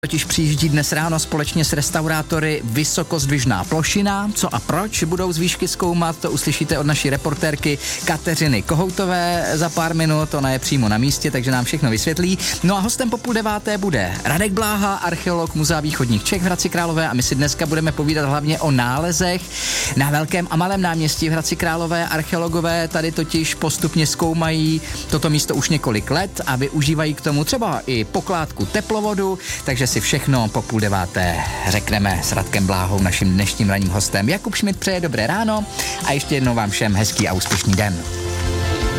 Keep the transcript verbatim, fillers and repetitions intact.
Totiž přijíždí dnes ráno společně s restaurátory Vysokozdvižná plošina. Co a proč budou z výšky zkoumat, to uslyšíte od naší reportérky Kateřiny Kohoutové za pár minut. Ona je přímo na místě, takže nám všechno vysvětlí. No a hostem po půl deváté bude Radek Bláha, archeolog Muzea východních Čech v Hradci Králové, a my si dneska budeme povídat hlavně o nálezech na Velkém a Malém náměstí v Hradci Králové. Archeologové tady totiž postupně zkoumají toto místo už několik let a využívají k tomu třeba i pokládku teplovodu, takže si všechno po půl deváté řekneme s Radkem Bláhou, naším dnešním ranním hostem. Jakub Šmit přeje dobré ráno a ještě jednou vám všem hezký a úspěšný den.